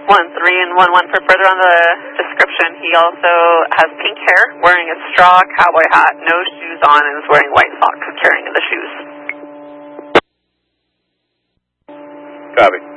1311 for further on the description. He also has pink hair, wearing a straw cowboy hat, no shoes on, and is wearing white socks, carrying the shoes. Copy.